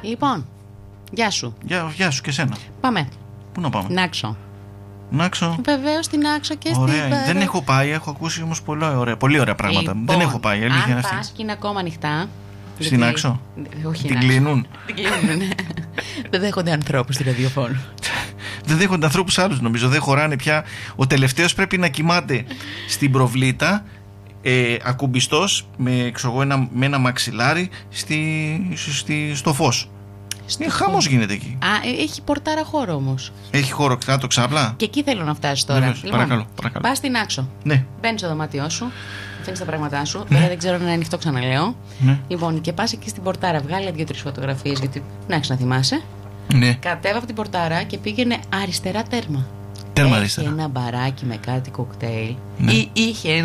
Λοιπόν, γεια σου. Γεια σου και εσένα. Πάμε. Πού να πάμε? Νάξο. Νάξο. Βεβαίως στην Νάξο και στην Ωραία. Πέρα. Δεν έχω πάει, έχω ακούσει όμως πολύ ωραία πράγματα. Λοιπόν, Δεν έχω πάει, αλήθεια είναι αν αυτή. πας και είναι ακόμα ανοιχτά. Στην Νάξο. Όχι, Την Νάξο. κλείνουν. Την κλείνουν, ναι. Δεν δέχονται ανθρώπους στη ραδιοφώνου. Δεν δέχονται ανθρώπους άλλους, νομίζω. Δεν χωράνε πια. Ο τελευταίος πρέπει να κοιμάται στην προβλήτα, ακουμπιστός με ένα μαξιλάρι στο φως. Χαμός γίνεται εκεί. Έχει πορτάρα χώρο όμως. Έχει χώρο κάτω ξάπλα. Και εκεί θέλω να φτάσεις τώρα. Βεβαίως, παρακαλώ. Πας στην Άξο. Ναι. Μπαίνεις στο δωμάτιό σου, αφήνεις τα πράγματά σου. Βέβαια δεν ξέρω αν είναι ανοιχτό, ξαναλέω. Ναι. Λοιπόν, και πας εκεί στην πορτάρα, βγάλε 2-3 φωτογραφίες, γιατί να έχεις να θυμάσαι. Ναι. Κατέβα από την πορτάρα και πήγαινε αριστερά τέρμα. Τέρμα Έχει αριστερά. ένα μπαράκι με κάτι κοκτέιλ. Ναι. Είχε